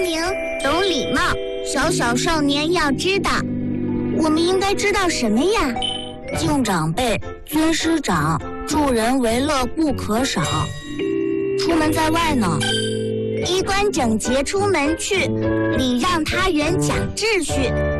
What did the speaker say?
明懂礼貌，小小少年要知道。我们应该知道什么呀？敬长辈，尊师长，助人为乐不可少。出门在外呢，衣冠整洁出门去，礼让他人讲秩序。